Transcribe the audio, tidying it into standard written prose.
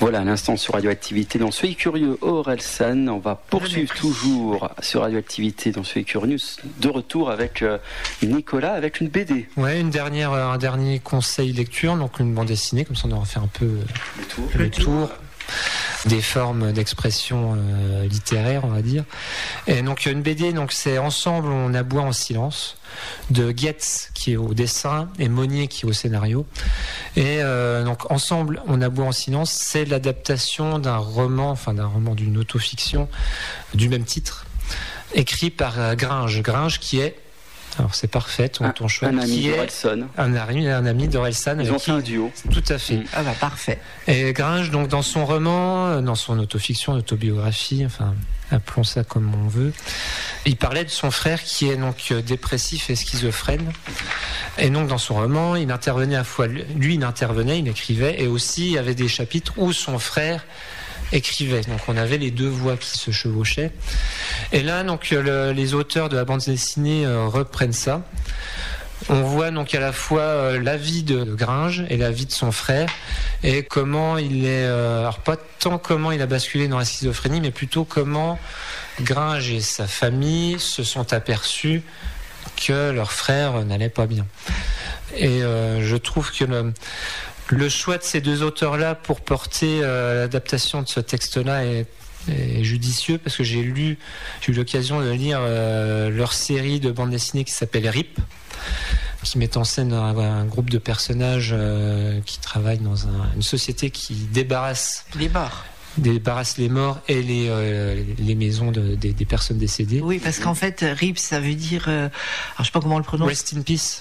Voilà, à l'instant sur Radioactivité dans Soyez Curieux, Orelsan. On va poursuivre toujours sur Radioactivité dans Soyez Curieux, de retour avec Nicolas, avec une BD. Ouais, un dernier conseil lecture, donc une bande dessinée, comme ça on aura fait un peu le tour des formes d'expression littéraire, on va dire. Et donc une BD, donc c'est Ensemble on aboie en silence, de Goetz qui est au dessin et Monnier qui est au scénario. Et donc Ensemble on aboie en silence, c'est l'adaptation d'un roman d'une autofiction du même titre, écrit par Gringe qui est, alors c'est parfait ton choix, un ami qui d'Orelsan. Un ami d'Orelsan. Ils ont fait un duo. Tout à fait. Ah bah parfait. Et Gringe, donc dans son roman, dans son autofiction, autobiographie, enfin appelons ça comme on veut, il parlait de son frère qui est donc dépressif et schizophrène. Et donc dans son roman, il intervenait à la fois, lui il intervenait, il écrivait, et aussi il y avait des chapitres où son frère écrivait. Donc on avait les deux voix qui se chevauchaient. Et là, donc les auteurs de la bande dessinée reprennent ça. On voit donc à la fois la vie de Gringe et la vie de son frère, et comment il est, alors pas tant comment il a basculé dans la schizophrénie, mais plutôt comment Gringe et sa famille se sont aperçus que leur frère n'allait pas bien. Et je trouve que le choix de ces deux auteurs-là pour porter l'adaptation de ce texte-là est judicieux, parce que j'ai eu l'occasion de lire leur série de bande dessinée qui s'appelle RIP, qui met en scène un groupe de personnages qui travaillent dans une société qui débarrasse les morts et les maisons des personnes décédées. Oui, parce qu'en fait, RIP, ça veut dire, alors je sais pas comment on le prononce. Rest in peace.